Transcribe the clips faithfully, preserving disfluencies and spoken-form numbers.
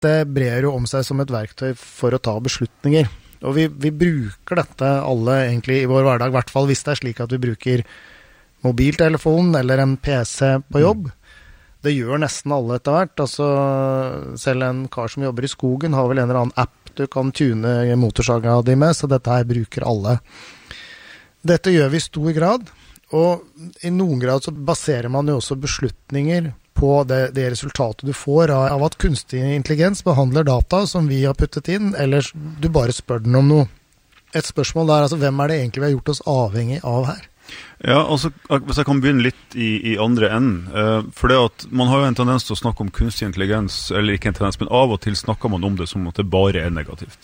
dette brer jo om seg som et verktøy for å ta beslutninger. Og vi, vi bruker dette alle egentlig i vår hverdag, i hvert fall hvis det er slik at vi bruker mobiltelefon eller en P C på jobb. Det gjør nesten alle etter hvert. Altså, selv en kar som jobber i skogen har vel en eller annen app du kan tune motorsaga di med, så dette her bruker alle. Dette gjør vi i stor grad, og i noen grad så baserer man jo også beslutninger på det, det resultatet du får av, av at kunstig intelligens behandler data som vi har puttet inn, eller du bare spør den om noe. Et spørsmål der, altså hvem er det egentlig vi har gjort oss avhengig av her? Ja, altså, hvis jeg kan begynne litt i, i andre enden, eh, for det at man har jo en tendens til å snakke om kunstig intelligens, eller ikke en tendens, men av og til snakker man om det som at det bare er negativt.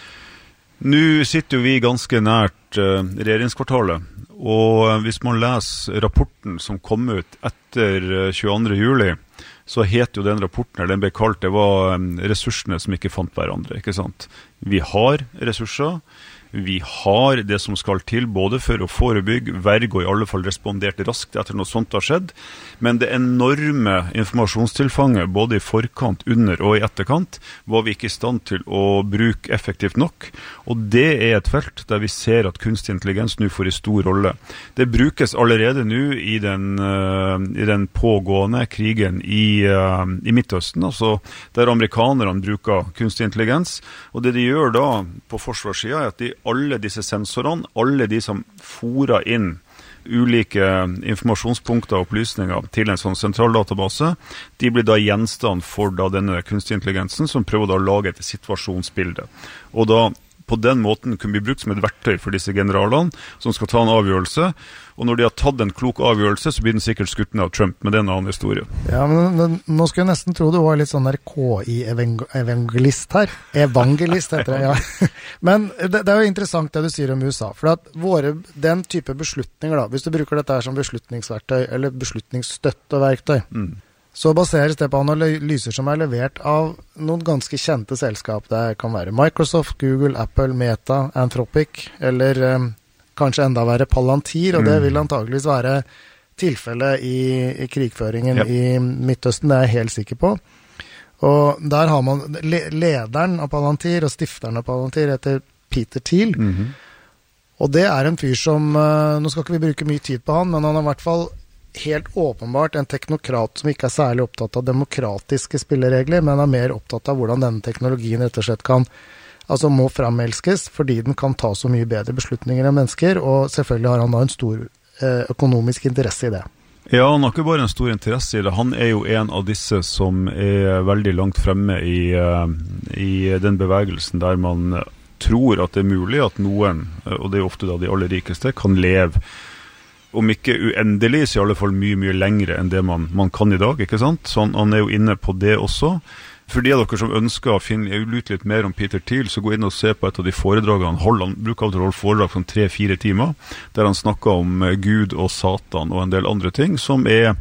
Nå sitter jo vi ganske nært eh, regjeringskvartalet, og hvis man leser rapporten som kom ut etter tjueandre juli, så het jo den rapporten, den ble kalt, det var ressursene som ikke fant hverandre, ikke sant? Vi har ressurser, vi har det som skal til, både for å forebygge, verge og i alle fall respondert raskt etter noe sånt har skjedd, men det enorme informasjonstilfanget, både i forkant, under og i etterkant, var vi ikke i stand til å bruke effektivt nok, og det er et felt der vi ser at kunstig intelligens nå får en stor rolle. Det brukes allerede nå i den, uh, i den pågående krigen i, uh, i Midtøsten, altså der amerikanerne bruker kunstig intelligens, og det de gjør da på forsvarssiden er at de alle disse sensorene, alle de som forer inn ulike informasjonspunkter og opplysninger til en sånn sentraldatabase, de blir da gjenstand for da denne kunstig intelligensen som prøver da å lage et situasjonsbilde. Og da på den måten kunne bli brukt som et verktøy for disse generalene som skal ta en avgjørelse, og når de har tatt en klok avgjørelse, så blir den sikkert skutt ned av Trump, men det er en annen historie. Ja, men, men nå skal jeg nesten tro du var litt sånn der K I-evangelist her. Evangelist heter det, ja. Men det, det er jo interessant det du sier om U S A, for at våre, den type beslutninger da, hvis du bruker dette her som beslutningsverktøy, eller beslutningsstøtteverktøy, mm. så baseres det på analyser som er levert av noen ganske kjente selskap. Det kan være Microsoft, Google, Apple, Meta, Anthropic, eller um, kanskje enda være Palantir, og det vil antageligvis være tilfellet i, i krigføringen yep. i Midtøsten, det er jeg helt sikker på. Og der har man lederen av Palantir og stifteren av Palantir heter Peter Thiel, mm-hmm. og det er en fyr som, uh, nå skal ikke vi bruke mye tid på han, men han er i hvert fall helt åpenbart en teknokrat som ikke er særlig opptatt av demokratiske spilleregler, men er mer opptatt av hvordan denne teknologien rett og slett kan, altså må fremelskes, fordi den kan ta så mye bedre beslutninger enn mennesker, og selvfølgelig har han da en stor eh, økonomisk interesse i det. Ja, han har ikke bare en stor interesse i det, han er jo en av disse som er veldig langt fremme i, uh, i den bevegelsen der man tror at det er mulig at noen, og det er ofte da de aller rikeste, kan leve om ikke uendelig, så i alle fall mye, mye lengre enn det man, man kan i dag, ikke sant? Så han, han er jo inne på det også. For de av dere som ønsker å finne ut litt mer om Peter Thiel, så gå inn og se på et av de foredragene han holder. Han bruker av å holde foredrag som tre-fire timer, der han snakker om Gud og Satan og en del andre ting, som er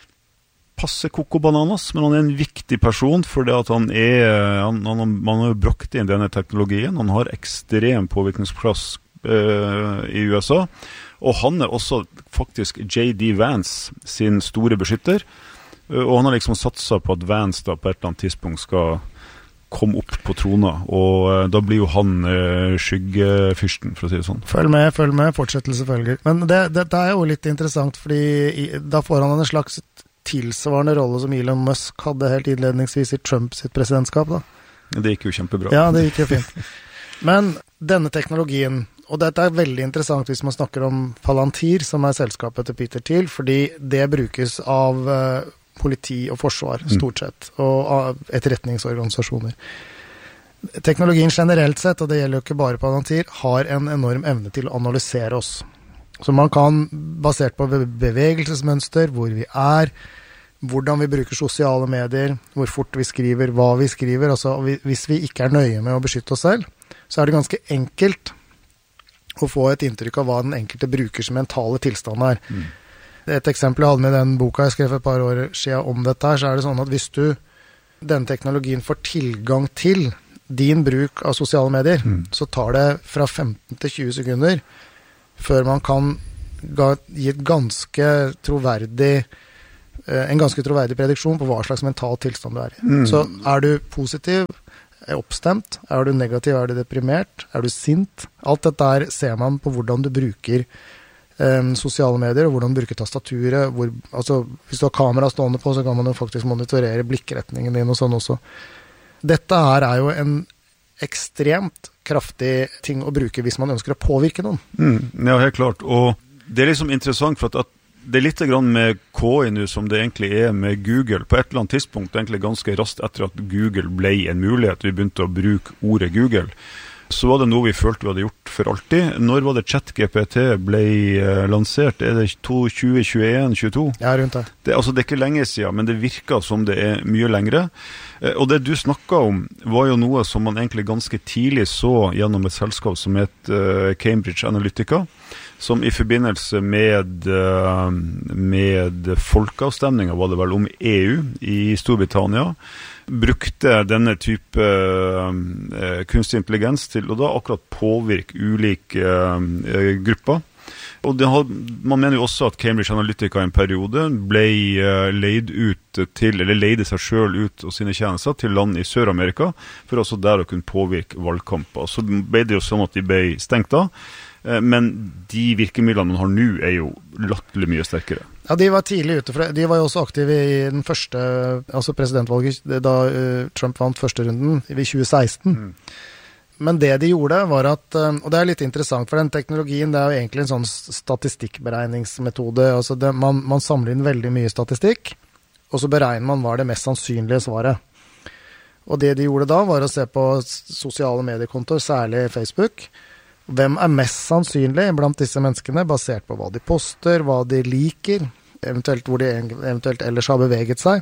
passe koko-bananas, men han er en viktig person, for det at han er, han, han, man har jo brakt inn denne teknologien, han har ekstrem påvirkningsplass uh, i U S A, og han er også faktisk J D Vance sin store beskytter, og han har liksom satset på at Vance da på et eller annet tidspunkt skal komme opp på trona, og da blir jo han uh, skyggefyrsten, for å si det sånn. Følg med, følg med, fortsettelse følger. Men det, det, det er jo litt interessant, fordi i, da får han en slags tilsvarende rolle som Elon Musk hadde helt innledningsvis i Trump sitt presidentskap da. Det gikk jo kjempebra. Ja, det gikk jo fint. Men denne teknologien, og dette er veldig interessant hvis man snakker om Palantir, som er selskapet til Peter Thiel, fordi det brukes av uh, politi og forsvar, stort sett, og av etterretningsorganisasjoner. Teknologien generelt sett, og det gjelder jo ikke bare Palantir, har en enorm evne til å analysere oss. Så man kan, basert på bevegelsesmønster, hvor vi er, hvordan vi bruker sosiale medier, hvor fort vi skriver, hva vi skriver, altså hvis vi ikke er nøye med å beskytte oss selv, så er det ganske enkelt å få et inntrykk av hva den enkelte brukers mentale tilstand er. Mm. Et eksempel jeg hadde med den boka jeg skrev for et par år siden om dette her, så er det sånn at hvis du, denne teknologien får tilgang til din bruk av sosiale medier, mm. så tar det fra femten til tjue sekunder før man kan ga, gi et ganske troverdig en ganske troverdig prediksjon på hva slags mental tilstand du er i. Mm. Så er du positiv, er oppstemt, er du negativ, er du deprimert, er du sint? Alt dette der ser man på hvordan du bruker um, sosiale medier, og hvordan du bruker tastaturet. Hvor, altså, hvis du har kamera stående på, så kan man jo faktisk monitorere blikkretningen din og sånn også. Dette her er jo en ekstremt kraftig ting å bruke hvis man ønsker å påvirke noen. Mm, ja, helt klart. Og det er liksom interessant for at, at det er litt grann med K I nå som det egentlig er med Google. På et eller annet tidspunkt, egentlig ganske raskt etter at Google ble en mulighet, vi begynte å bruke ordet Google, så var det noe vi følte vi hadde gjort for alltid. Når var det ChatGPT ble uh, lansert? Er det tjue tjueen tjueto? Ja, rundt det. Det, altså, det er ikke lenge siden, men det virker som det er mye lengre. Uh, og det du snakket om var jo noe som man egentlig ganske tidlig så gjennom et selskap som het uh, Cambridge Analytica, som i forbindelse med, uh, med folkeavstemningen, var det vel om E U i Storbritannia, brukte denne type uh, kunstig intelligens til å da akkurat påvirke ulike uh, grupper. Og det had, man mener jo også at Cambridge Analytica i en periode ble uh, leid ut til, eller leide seg selv ut og sine tjenester til land i Sør-Amerika, for også der å kunne påvirke valgkamper. Så ble det jo sånn at de ble stengt da, uh, men de virkemidlene man har nå er jo latterlig mye sterkere. Ja, de var tidlig ute, for de var jo også aktive i den første, altså presidentvalget, da uh, Trump vant første runden i tjue seksten. Mm. Men det de gjorde var at, og det er litt interessant, for den teknologien, det er jo egentlig en sånn statistikkberegningsmetode, altså det, man, man samler inn veldig mye statistikk, og så beregner man hva er det mest sannsynlige svaret. Og det de gjorde da var å se på sosiale mediekontoer, særlig Facebook. Hvem er mest sannsynlig blant disse menneskene, basert på hva de poster, hva de liker, eventuelt hvor de eventuelt ellers har beveget seg,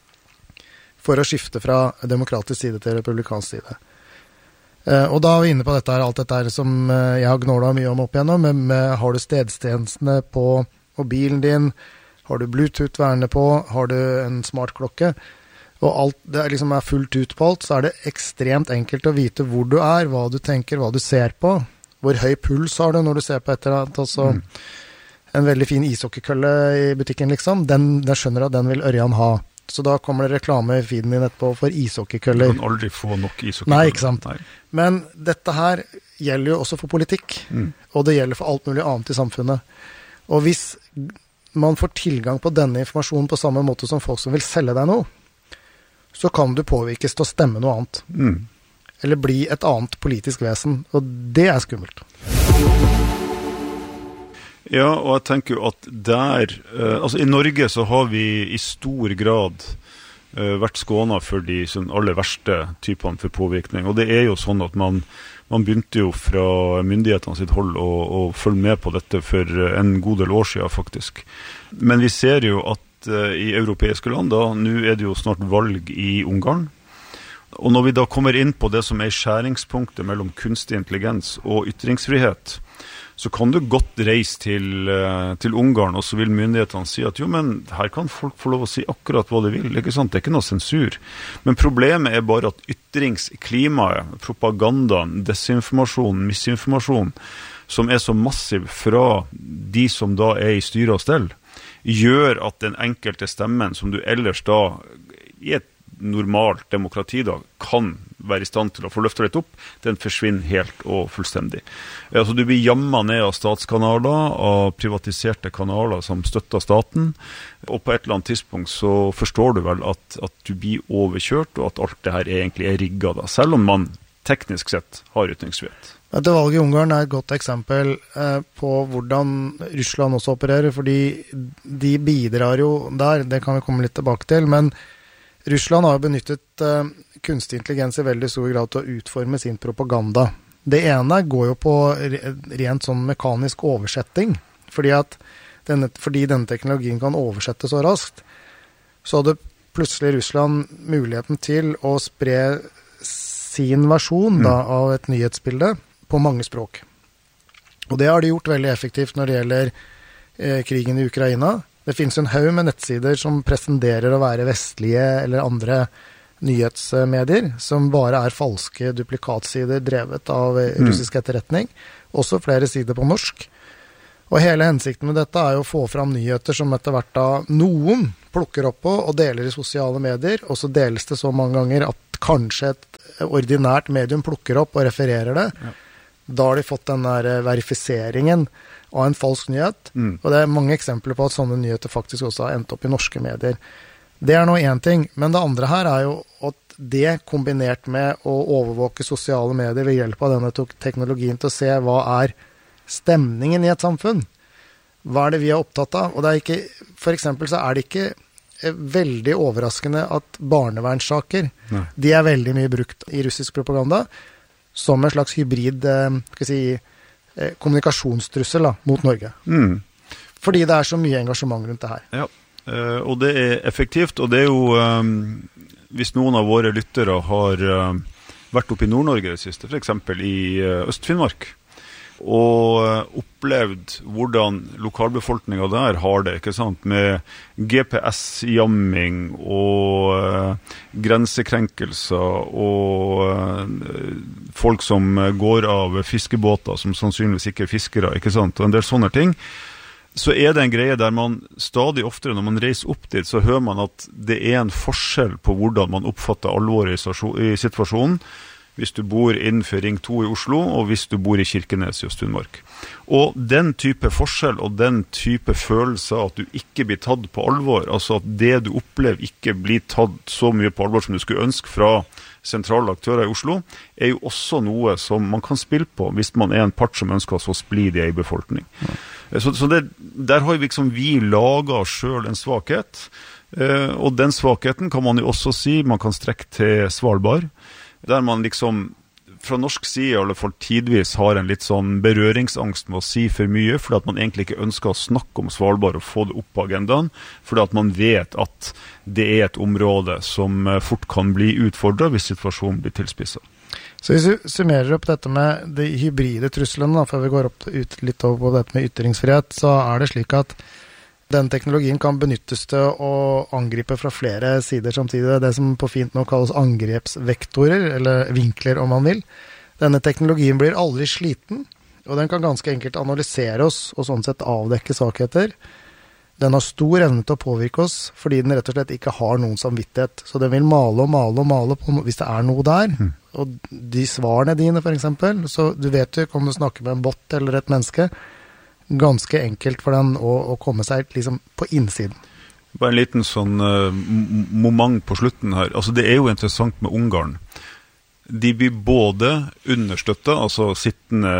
for å skifte fra demokratisk side til republikansk side. Uh, og da er vi inne på dette her, alt dette her som uh, jeg har gnålet mye om opp igjennom, men med, har du stedstjenestene på mobilen din, har du Bluetooth-værende på, har du en smartklokke, og alt det liksom er fullt ut på alt, så er det ekstremt enkelt å vite hvor du er, hva du tenker, hva du ser på, hvor høy puls har du når du ser på et eller annet, altså mm. en veldig fin ishockeykølle i butikken liksom, den, den skjønner at den vil Ørjan ha. Så da kommer det reklame i feeden din etterpå for ishockeykøller. Du kan aldri få nok ishockeykøller. Nei, ikke sant. Nei. Men dette her gjelder jo også for politikk, mm. og det gjelder for alt mulig annet i samfunnet. Og hvis man får tilgang på denne informasjonen på samme måte som folk som vil selge deg noe, så kan du påvirkes til å stemme noe annet. Mm. Eller bli et annet politisk vesen, og det er skummelt. Ja, og jeg tenker jo at der, uh, altså i Norge så har vi i stor grad uh, vært skånet for de sånn, aller verste typene for påvirkning, og det er jo sånn at man, man begynte jo fra myndighetene sitt hold å, å følge med på dette for en god del år siden faktisk. Men vi ser jo at uh, i europeiske land, da, nå er det jo snart valg i Ungarn, og når vi da kommer inn på det som er skjæringspunktet mellom kunstig intelligens og ytringsfrihet, så kan du godt reise til, til Ungarn, og så vil myndighetene si at jo, men her kan folk få lov å si akkurat hva de vil, ikke sant? Det er ikke noe sensur. Men problemet er bare at ytringsklimaet, propaganda, desinformasjon, misinformasjon, som er så massiv fra de som da er i styre og stell, gjør at den enkelte stemmen som du ellers da i et normalt demokrati da, kan være i stand til å få løftet litt opp, den forsvinner helt og fullstendig. Altså, du blir jammet ned av statskanaler, av privatiserte kanaler som støtter staten, og på et eller annet tidspunkt så forstår du vel at, at du blir overkjørt, og at alt det her egentlig er rigget da, selv om man teknisk sett har ytringsfrihet. Dette valget i Ungarn er et godt eksempel eh, på hvordan Russland også opererer, fordi de bidrar jo der, det kan vi komme litt tilbake til, men Russland har benyttet uh, kunstig intelligens i veldig stor grad til å utforme sin propaganda. Det ene går jo på rent sånn mekanisk oversetting, fordi, at denne, fordi denne teknologien kan oversette så raskt, så hadde plutselig Russland muligheten til å spre sin versjon mm. da, av et nyhetsbilde på mange språk. Og det har de gjort veldig effektivt når det gjelder eh, krigen i Ukraina. Det finnes en haug med nettsider som presenderer å være vestlige eller andre nyhetsmedier, som bare er falske duplikatsider drevet av russisk etterretning. Også flere sider på norsk. Og hele hensikten med dette er jo å få fram nyheter som etter hvert da noen plukker opp på og deler i sosiale medier, og så deles det så mange ganger at kanskje et ordinært medium plukker opp og refererer det. Ja. Da har de fått den der verifiseringen av en falsk nyhet, mm. og det er mange eksempler på at sånne nyheter faktisk også har endt opp i norske medier. Det er nå en ting, men det andre her er jo at det kombinert med å overvåke sosiale medier ved hjelp av denne teknologien til å se hva er stemningen i et samfunn. Hva er det vi er opptatt av? Og det er ikke, for eksempel så er det ikke veldig overraskende at barnevernssaker, Nei. De er veldig mye brukt i russisk propaganda som en slags hybrid skal si, kommunikasjonstrussel da, mot Norge. Mm. Fordi det er så mye engasjement rundt det her. Ja, og det er effektivt, og det er jo, hvis noen av våre lyttere har vært oppe i Nord-Norge det siste, for eksempel i Øst-Finnmark, og opplevd hvordan lokalbefolkningen der har det, ikke sant, med G P S-jamming og uh, grensekrenkelser og uh, folk som går av fiskebåter som sannsynligvis ikke er fiskere, ikke sant, og en del sånne ting, så er det en greie der man stadig oftere når man reiser opp dit, så hører man at det er en forskjell på hvordan man oppfatter alvoret i situasjonen, hvis du bor innenfor Ring to i Oslo, og hvis du bor i Kirkenes i Øst-Finnmark. Og den type forskjell, og den type følelse at du ikke blir tatt på alvor, altså at det du opplever ikke blir tatt så mye på alvor som du skulle ønske fra sentrale aktører i Oslo, er jo også noe som man kan spille på hvis man er en part som ønsker å så splid i en befolkning. Ja. Så, så det, der har liksom vi laget selv en svakhet, og den svakheten kan man jo også si, man kan strekke til Svalbard, der man liksom fra norsk side i alle fall tidvis har en litt sånn berøringsangst med å si for mye, fordi at man egentlig ikke ønsker å snakke om Svalbard og få det opp på agendaen, fordi at man vet at det er et område som fort kan bli utfordret hvis situasjonen blir tilspisset. Så hvis vi summerer opp dette med de hybride truslene, da, før vi går opp ut, litt over på dette med ytringsfrihet, så er det slik at den teknologien kan benyttes til å angripe fra flere sider samtidig. Det som på fint nå kalles angrepsvektorer, eller vinkler om man vil. Denne teknologien blir aldri sliten, og den kan ganske enkelt analysere oss og sånn sett avdekke svakheter. Den har stor evne til å påvirke oss, fordi den rett og slett ikke har noen samvittighet. Så den vil male og male og male på no- hvis det er noe der. Mm. Og de svarene dine, for eksempel, så du vet jo ikke om du snakker med en bot eller et menneske, ganske enkelt for den å, å komme seg liksom på innsiden. Bare en liten sånn uh, moment på slutten her. Altså det er jo interessant med Ungarn. De blir både understøttet, altså sittende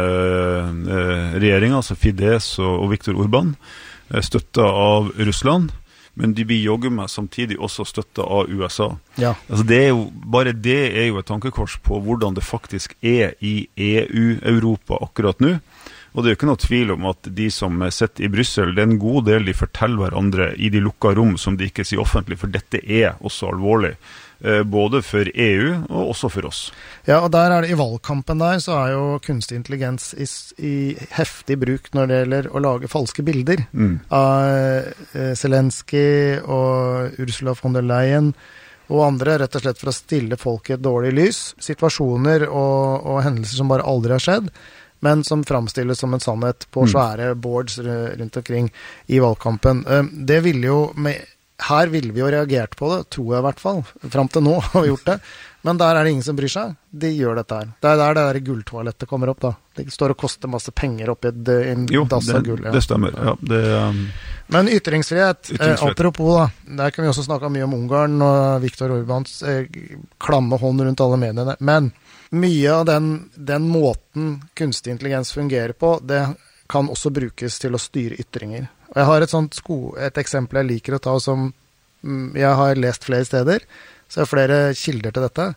uh, regjering, altså Fidesz og, og Viktor Orbán, uh, støttet av Russland, men de blir jogget med samtidig også støttet av U S A. Ja. Altså det er jo, bare det er jo et tankekors på hvordan det faktisk er i E U-Europa akkurat nå. Og det er jo ikke noe tvil om at de som sitter i Brussel, det er en god del de forteller hverandre i de lukka rom som de ikke sier offentlig, for dette er også alvorlig, både for E U og også for oss. Ja, og der er det i valgkampen der, så er jo kunstig intelligens i, i heftig bruk når det gjelder å lage falske bilder mm. av eh, Zelensky og Ursula von der Leyen og andre, rett og slett for å stille folk i et dårlig lys, situasjoner og, og hendelser som bare aldri har skjedd, men som framstilles som en sannhet på svære boards rundt omkring i valgkampen. Det ville jo, med, her ville vi jo reagert på det, tror jeg i hvert fall, fram til nå har vi gjort det, men der er det ingen som bryr seg, de gjør dette her. Det er der det der gulltoalettet kommer opp da. Det står og koster masse penger oppi en dass av gull. Jo, det stemmer. Ja, det, um... Men ytringsfrihet, ytringsfrihet. Eh, apropos da, der kan vi også snakke mye om Ungarn og Viktor Orbáns eh, klamme hånd rundt alle mediene, men mye av den, den måten kunstig intelligens fungerer på, det kan også brukes til å styre ytringer. Og jeg har et sånt sko, et eksempel jeg liker å ta som jeg har lest flere steder, så jeg har flere kilder til dette,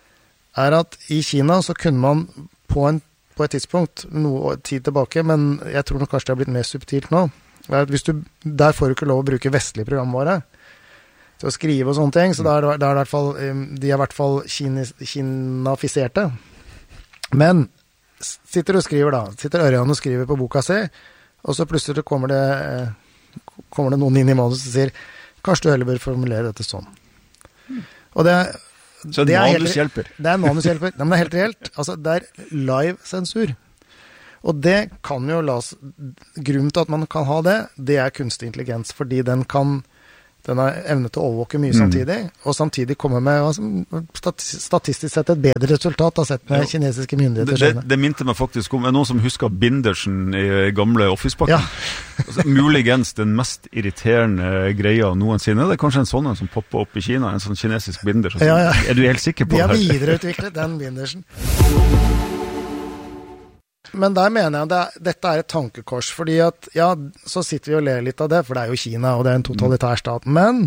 er at i Kina så kunne man på, en, på et tidspunkt, noe tid tilbake, men jeg tror nok kanskje det har blitt mer subtilt nå, hvis du, der får du ikke lov å bruke vestlig programvare til å skrive og sånne ting, så da er, det, er det hvert fall, de er i hvert fall kinis, kinafiserte. Men sitter du og skriver da, sitter Ørjan og skriver på boka si, og så plutselig kommer det, kommer det noen inn i manus og sier, kanskje du heller bør formulere dette sånn. Og det, så det er manushjelper. Det er manushjelper. Nei, men det er helt reelt. Altså, det er live-sensur. Og det kan jo la oss, grunnen til at man kan ha det, det er kunstig intelligens, fordi den kan, den har evnet til å overvåke mye mm. samtidig, og samtidig komme med altså, statistisk sett et bedre resultat, da sett med ja. kinesiske myndigheter. Det, det, det minte meg faktisk om, er noen som husker bindersen i gamle Office-pakken? Ja. altså, muligens den mest irriterende greia noensinne, det er kanskje en sånn som popper opp i Kina, en sånn kinesisk binder. Så, ja, ja. Er du helt sikker på det? De har videreutviklet den bindersen. Men der mener jeg at dette er et tankekors, fordi at, ja, så sitter vi og ler litt av det, for det er jo Kina, og det er en totalitær stat, men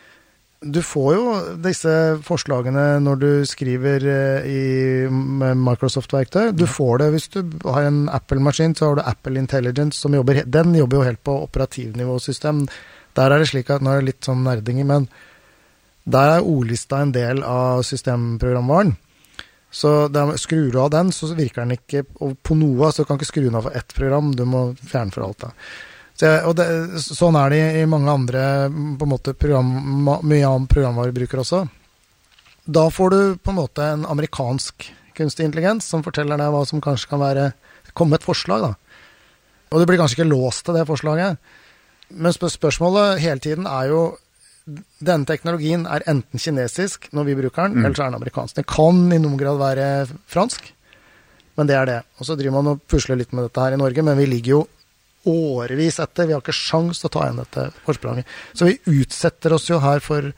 du får jo disse forslagene når du skriver i Microsoft-verktøy, du får det hvis du har en Apple-maskin, så har du Apple Intelligence, som jobber, den jobber jo helt på operativnivåsystem, der er det slik at, nå er det litt sånn nerding, men der er ordlista en del av systemprogramvaren, så der, skrur du av den, så virker den ikke på noe, så du kan ikke skru den av for ett program, du må fjerne for alt da. Så, og det, sånn er det i mange andre, på en måte, program, mye annen programvarebruker også. Da får du på en måte en amerikansk kunstig intelligens, som forteller deg hva som kanskje kan være, komme et forslag da. Og du blir kanskje ikke låst til det forslaget. Men spørsmålet hele tiden er jo, denne teknologien er enten kinesisk når vi bruker den, mm. eller så er den amerikansk. Den kan i noen grad være fransk, men det er det. Og så driver man og pusler litt med dette her i Norge, men vi ligger jo årevis etter. Vi har ikke sjans til å ta igjen dette forspranget. Så vi utsetter oss jo her for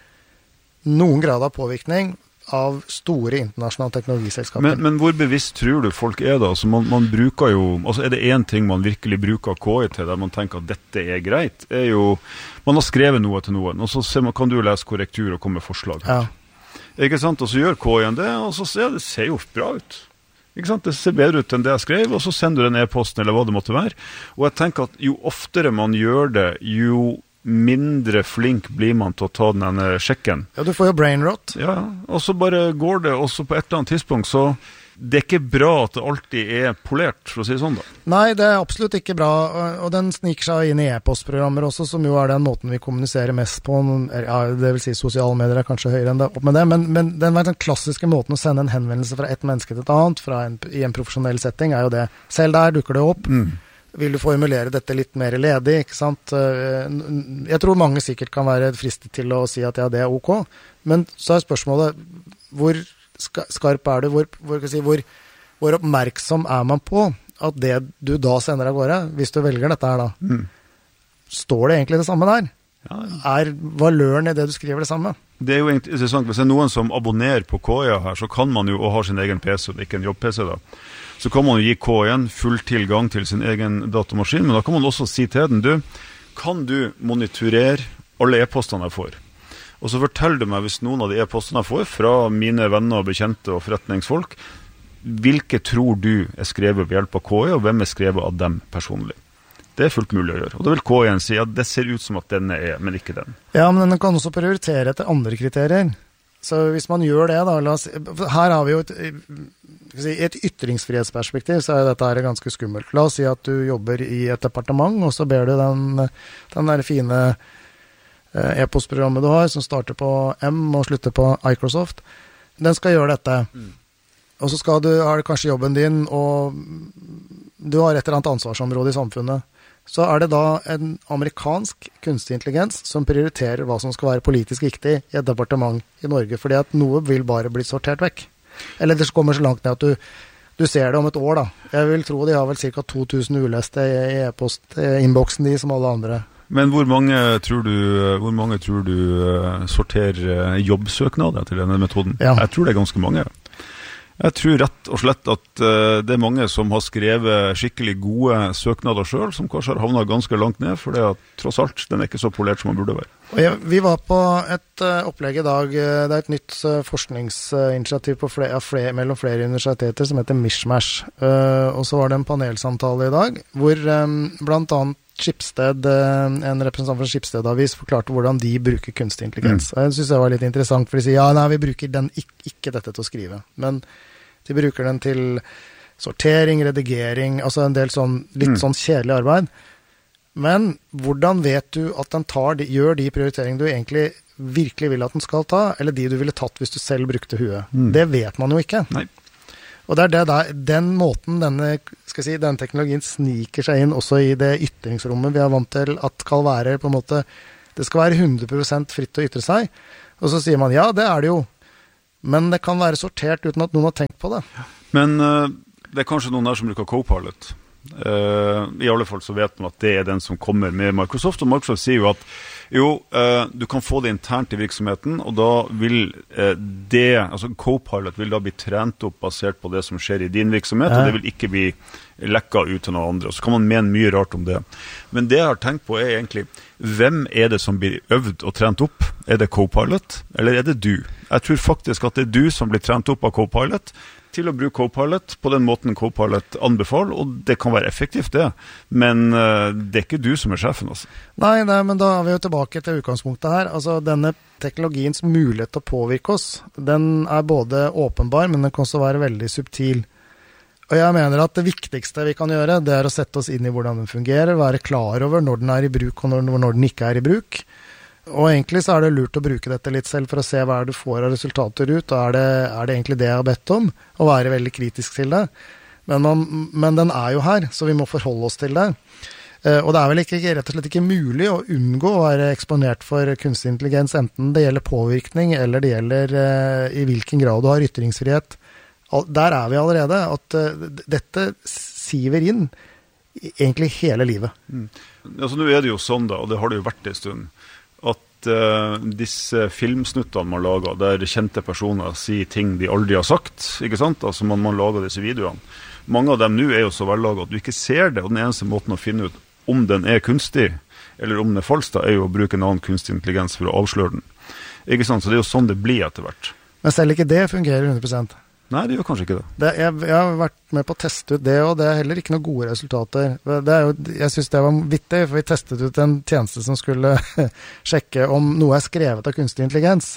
noen grad av påvirkning av store internasjonale teknologiselskaper. Men, men hvor bevisst tror du folk er da? Altså man, man bruker jo, altså er det en ting man virkelig bruker K I til, der man tenker at dette er greit, er jo, man har skrevet noe til noen, og så ser man, kan du lese korrektur og komme med forslag her. Ja. Ikke sant? Og så gjør K I-en det, og så ser det ser jo bra ut. Ikke sant? Det ser bedre ut enn det jeg skrev, og så sender du den e-posten, eller hva det måtte være. Og jeg tenker at jo oftere man gjør det, jo mindre flink blir man til å ta denne sjekken. Ja, du får jo brain rot. Ja, og så bare går det, og så på et eller annet tidspunkt, så det er ikke bra at det alltid er polert, for å si det sånn da. Nei, det er absolutt ikke bra, og den sniker seg inn i e-postprogrammer også, som jo er den måten vi kommuniserer mest på, ja, det vil si sosiale medier er kanskje høyere enn det, opp med det, men, men den, den klassiske måten å sende en henvendelse fra et menneske til et annet, fra en, i en profesjonell setting, er jo det. Selv der dukker det opp. Mm. Vil du formulere dette litt mer ledig, ikke sant? Jeg tror mange sikkert kan være fristet til å si at ja, det er ok, men så er spørsmålet, hvor skarp er du, hvor, hvor, si, hvor, hvor oppmerksom er man på at det du da sender av gårde, hvis du velger dette her da, mm. står det egentlig det samme der? Ja. Er valøren i det du skriver det samme? Det er jo interessant, hvis det er noen som abonnerer på K I her, så kan man jo, og har sin egen P C, og ikke en jobb-P C da, så kan man jo gi K I-en full tilgang til sin egen datamaskin, men da kan man også si til den, du, kan du monitorere alle e-postene jeg får? Og så fortell du meg hvis noen av de e-postene jeg får fra mine venner, bekjente og forretningsfolk, hvilke tror du er skrevet ved hjelp av K I, og hvem er skrevet av dem personlig? Det er fullt mulig å gjøre. Og da vil K I-en si at det ser ut som at denne er, men ikke den. Ja, men den kan også prioritere etter andre kriterier. Så hvis man gjør det da, la oss, her har vi jo et, i et ytringsfrihetsperspektiv, så er dette her ganske skummelt. La oss si at du jobber i et departement, og så ber du den, den der fine e-postprogrammet du har, som starter på M og slutter på Microsoft, den skal gjøre dette. Mm. Og så skal du, har du kanskje jobben din, og du har et eller annet ansvarsområde i samfunnet. Så er det da en amerikansk kunstig intelligens som prioriterer hva som skal være politisk viktig i et departement i Norge, fordi at noe vil bare bli sortert vekk. Eller det kommer så langt ned at du, du ser det om et år da. Jeg vil tro de har vel ca. to tusen uleste i e-post-innboksen de som alle andre. Men hvor mange tror du, hvor mange tror du uh, sorterer jobbsøknader til denne metoden? Ja. Jeg tror det er ganske mange. Jeg tror rett og slett at uh, det er mange som har skrevet skikkelig gode søknader selv, som kanskje har havnet ganske langt ned, for det er tross alt, den er ikke så polert som man burde være. Og ja, vi var på et uh, opplegg i dag, det er et nytt uh, forskningsinitiativ på flere, flere, mellom flere universiteter som heter Mishmash, uh, og så var det en panelsamtale i dag, hvor um, blant annet Schibsted, en representant fra Schibsted-avis forklarte hvordan de bruker kunstig intelligens. Mm. Jeg synes det var litt interessant, for de sier, ja, nei, vi bruker den ikke, ikke dette til å skrive, men de bruker den til sortering, redigering, altså en del sånn, litt mm. sånn kjedelig arbeid. Men hvordan vet du at den tar, de, gjør de prioriteringene du egentlig virkelig vil at den skal ta, eller de du ville tatt hvis du selv brukte huet? Mm. Det vet man jo ikke. Nei. Og det er det der, den måten denne, skal jeg si, denne teknologien sniker seg inn også i det ytringsrommet vi er vant til at skal være på en måte, det skal være hundre prosent fritt å ytre seg. Og så sier man, ja, det er det jo. Men det kan være sortert uten at noen har tenkt på det. Men uh, det er kanskje noen der som bruker Copilot. Uh, I alle fall så vet man at det er den som kommer med Microsoft. Og Microsoft sier jo at jo, uh, du kan få det internt i virksomheten, og da vil uh, det, altså Copilot vil da bli trent opp basert på det som skjer i din virksomhet, ja. Og det vil ikke bli lekka ut til noen andre. Og så kan man mene mye rart om det. Men det jeg har tenkt på er egentlig, hvem er det som blir øvd og trent opp? Er det Copilot, eller er det du? Jeg tror faktisk at det er du som blir trent opp av Copilot til å bruke Copilot på den måten Copilot anbefaler, og det kan være effektivt det, men uh, det er ikke du som er sjefen altså. Nei, nei, men da er vi jo tilbake til utgangspunktet her. Altså denne teknologiens mulighet til å påvirke oss, den er både åpenbar, men den kan også være veldig subtil. Og jeg mener at det viktigste vi kan gjøre, det er å sette oss inn i hvordan den fungerer, være klar over når den er i bruk og når, når den ikke er i bruk. Og egentlig så er det lurt å bruke dette litt selv for å se hva du får av resultater ut, og er det, er det egentlig det jeg har bedt om, å være veldig kritisk til det. Men, man, men den er jo her, så vi må forholde oss til det. Uh, og det er vel ikke, rett og slett ikke mulig å unngå å være eksponert for kunstig intelligens, enten det gjelder påvirkning, eller det gjelder uh, i hvilken grad du har ytringsfrihet. Der er vi allerede, at uh, dette siver inn egentlig hele livet. Mm. Altså nå er det jo sånn da, og det har det jo vært en stund, at uh, disse filmsnuttene man lager, der kjente personer sier ting de aldri har sagt, ikke sant? Altså man, man lager disse videoene. Mange av dem nå er jo så vellaget at du ikke ser det, og den eneste måten å finne ut om den er kunstig, eller om den er falsk, da er jo å bruke en annen kunstig intelligens for å avsløre den. Ikke sant? Så det er jo sånn det blir etter hvert. Men selv ikke det fungerer hundre prosent. Nei, det gjør kanskje ikke det. det jeg, jeg har vært med på å teste ut det, og det er heller ikke noen gode resultater. Det er jo, jeg synes det var vittig, for vi testet ut en tjeneste som skulle sjekke om noe er skrevet av kunstig intelligens.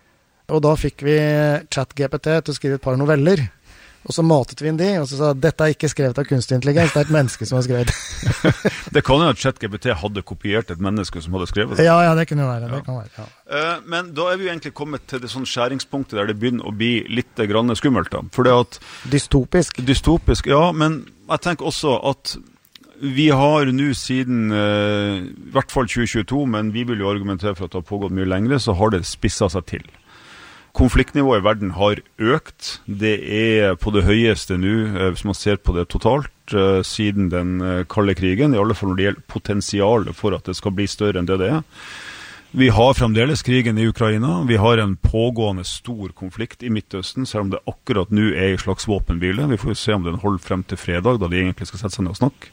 Og da fikk vi ChatGPT til å skrive et par noveller. Og så matet vi inn de, og så sa dette er ikke skrevet av kunstig intelligens, det er et menneske som har skrevet det. Det kan jo at ChatGPT hadde kopiert et menneske som hadde skrevet det. Ja, ja, det kunne jo være. Ja. Det kan være ja. uh, men da er vi jo egentlig kommet til det sånn skjæringspunktet der det begynner å bli litt grann skummelt da. For det at... Dystopisk. Dystopisk, ja, men jeg tenker også at vi har nå siden, uh, i hvert fall tjue tjueto, men vi vil jo argumentere for at det har pågått mye lengre, så har det spisset seg til. Konfliktnivået i verden har økt. Det er på det høyeste nå, hvis man ser på det totalt, siden den kalde krigen, i alle fall når det gjelder potensialet for at det skal bli større enn det det er. Vi har fremdeles krigen i Ukraina. Vi har en pågående stor konflikt i Midtøsten, selv om det akkurat nå er en slags våpenhvile. Vi får jo se om den holder frem til fredag, da de egentlig skal sette seg ned og snakke.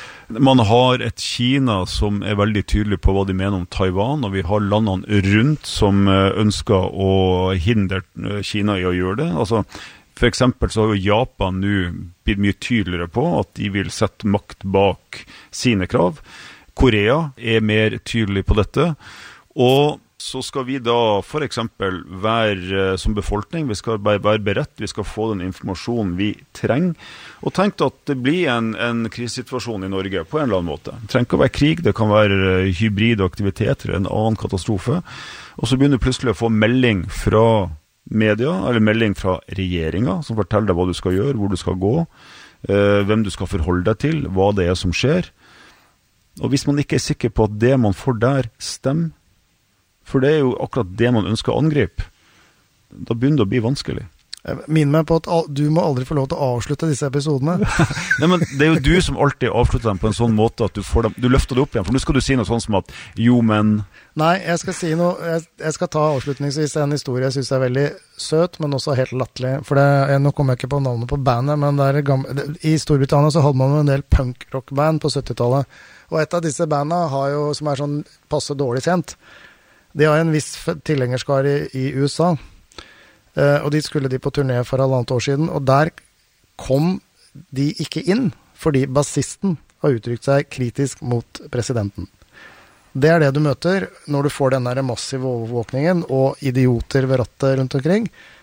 Man har et Kina som er veldig tydelig på hva de mener om Taiwan, og vi har landene rundt som ønsker å hindre Kina i å gjøre det. Altså, for eksempel så har jo Japan nå blitt mye tydeligere på at de vil sette makt bak sine krav. Korea er mer tydelig på dette, og så skal vi da for eksempel være som befolkning, vi skal være beredt, vi skal få den informasjonen vi trenger, og tenk at det blir en, en krisesituasjon i Norge på en eller annen måte. Det trenger ikke å være krig, det kan være hybrid aktivitet eller en annen katastrofe, og så begynner du plutselig å få melding fra media, eller melding fra regjeringen, som forteller deg hva du skal gjøre, hvor du skal gå, eh, hvem du skal forholde deg til, hva det er som skjer. Og hvis man ikke er sikker på at det man får der stemmer, for det er jo akkurat det man ønsker å angripe, da begynner det å bli vanskelig. Minn meg på at du må aldri få lov til å avslutte disse episodene. Nei, men det er jo du som alltid avslutter dem på en sånn måte at du, får dem, du løfter det opp igjen, for nå skal du si noe sånn som at jo, men... Nei, jeg skal si noe, jeg, jeg skal ta avslutningsvis en historie jeg synes er veldig søt, men også helt latterlig, for det, jeg, nå kommer jeg ikke på navnet på bandet, men det er gamle, i Storbritannia så hadde man en del punk-rock-band på syttitallet, og et av disse bandene har jo, som er sånn passe dårlig kjent, de har en viss tilhengerskar i, i U S A, uh, og de skulle de på turné for halvannet år siden, og der kom de ikke inn, fordi bassisten har uttrykt seg kritisk mot presidenten. Det er det du møter når du får denne massive overvåkningen og idioter ved rattet rundt omkring,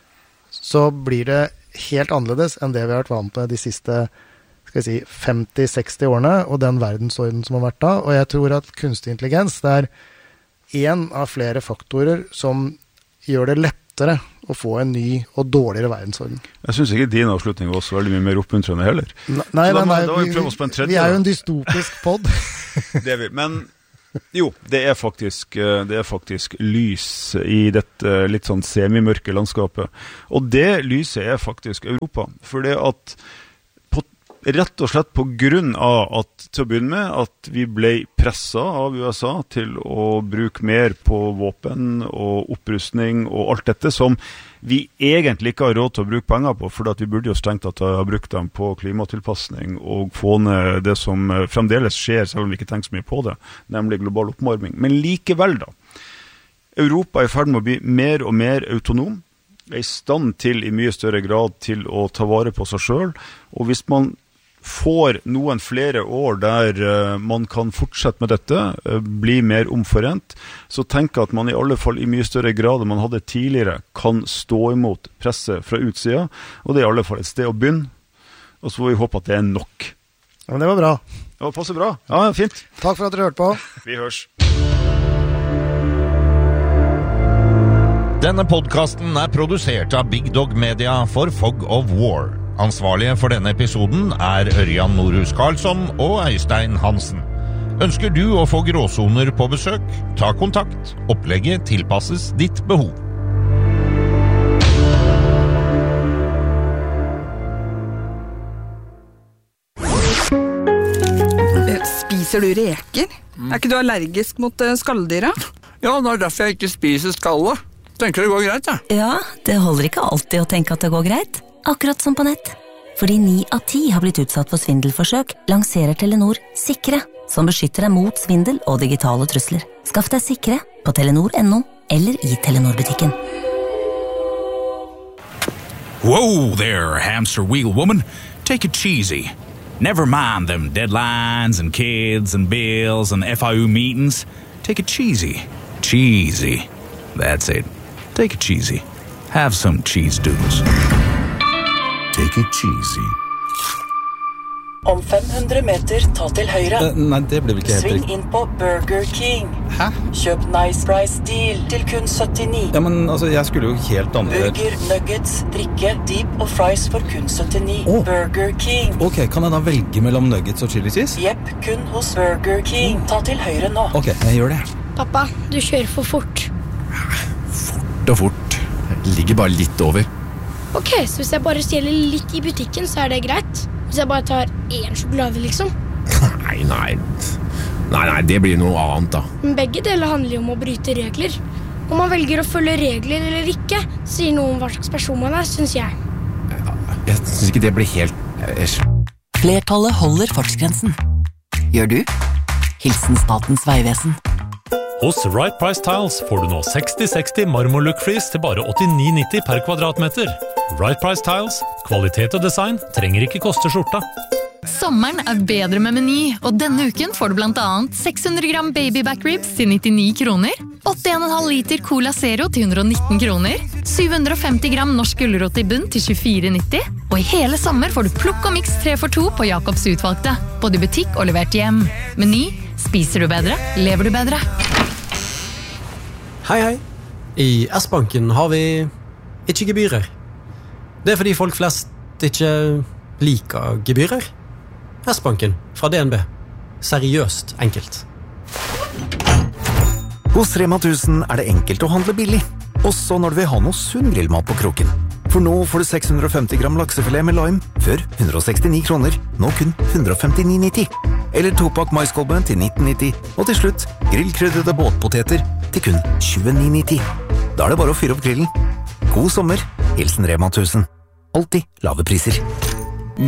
så blir det helt annerledes enn det vi har vært vant med de siste skal jeg si, femti seksti årene, og den verdensorden som har vært da, og jeg tror at kunstig intelligens, det er en av flere faktorer som gjør det lettere å få en ny og dårligere verdensorden. Jeg synes ikke din avslutning var så veldig mye mer oppmuntrende heller. Nei, nei, da, nei, da vi, vi, vi er jo en dystopisk podd. Det er vi, men jo, det er faktisk, det er faktisk lys i dette litt sånn semimørke landskapet. Og det lyset er faktisk Europa. For det at rett og slett på grunn av at, til å begynne med, at vi ble presset av U S A til å bruke mer på våpen og opprustning og alt dette som vi egentlig ikke har råd til å bruke penger på, for at vi burde jo strengt at ha brukt dem på klimatilpassning og få ned det som fremdeles skjer, selv om vi ikke tenker så mye på det, nemlig global oppvarming. Men likevel da, Europa er i ferd med å bli mer og mer autonom, er i stand til i mye større grad til å ta vare på seg selv, og hvis man får noen flere år der uh, man kan fortsette med dette, uh, bli mer omforent, så tenker jeg at man i alle fall i mye større grad enn man hadde tidligere kan stå imot presset fra utsida, og det er i alle fall et sted å begynne, og så får vi håpe at det er nok. Ja, men det var bra. Ja, det passer bra. Ja, fint. Takk for at dere hørte på. Vi hørs. Denne podcasten er produsert av Big Dog Media for Fog of War. Ansvarlige for denne episoden er Ørjan Norhus Karlsson og Øystein Hansen. Ønsker du å få gråsoner på besøk? Ta kontakt. Opplegget tilpasses ditt behov. Spiser du reker? Er ikke du allergisk mot skalldyra? Ja, det er derfor jeg ikke spiser skallet. Tenker det går greit, ja. Ja, det holder ikke alltid å tenke at det går greit. Akkurat som på nett. Fordi ni av ti har blitt utsatt for svindelforsøk, lanserer Telenor Sikre, som beskytter deg mot svindel og digitale trusler. Skaff deg Sikre på telenor punktum no eller i Telenor-butikken. Whoa there, hamster wheel woman. Take it cheesy. Never mind them deadlines and kids and bills and F I U meetings. Take it cheesy. Cheesy. That's it. Take it cheesy. Have some cheese doodles. Take it cheesy. Om fem hundre meter, ta til høyre. Uh, nei, det blir vel ikke helt Sving riktig. inn på Burger King. Hæ? Kjøp Nice Price Deal til kun syttini. Ja, men altså, jeg skulle jo helt andre... Burger, nuggets, drikke, deep og fries for kun syttini. Oh. Burger King. Ok, kan jeg da velge mellom nuggets og chili cheese? Jepp, kun hos Burger King. Ta til høyre nå. Ok, jeg gjør det. Pappa, du kjører for fort. Fort og fort. Jeg ligger bare litt over. Ok, så hvis jeg bare stjeler litt i butikken, så er det greit. Hvis jeg bare tar en sjokolade, liksom. Nei, nei. Nei, nei, det blir noe annet da. Men begge deler handler jo om å bryte regler. Om man velger å følge regler eller ikke, sier noe om hva slags person man er, synes jeg. Jeg synes ikke det blir helt... Flertallet holder fartsgrensen. Gjør du? Hilsen Statens Vegvesen. Hos Right Price Tiles får du nå seksti seksti marmorlook-flis til bare åttini nitti per kvadratmeter. Right Price Tiles, kvalitet og design trenger ikke koste skjorta. Sommeren er bedre med Meny, og denne uken får du blant annet seks hundre gram baby back ribs til nittini kroner, åtte komma fem liter Cola Zero til hundre og nitten kroner, syv hundre og femti gram norsk gulrot i bunn til tjuefire nitti, og i hele sommer får du plukk og mix tre for to på Jacobs utvalgte, både i butikk og levert hjem. Meny, spiser du bedre, lever du bedre. Hei, hei. I S-banken har vi ikke gebyrer. Det er fordi folk flest ikke liker gebyrer. S-banken fra D N B. Seriøst enkelt. Hos Rema tusen er det enkelt å handle billig, også når du vil ha noe sunn grillmat på kroken. For nå får du seks hundre og femti gram laksefilet med lime, før hundre og sekstini kroner, nå kun hundre og femtini nitti. Eller topakk maiskolbe til nitten nitti, og til slutt grillkrydrede båtpoteter til kun tjueni nitti. Da er det bare å fyre opp grillen. God sommer, hilsen Rema tusen. Alltid lave priser.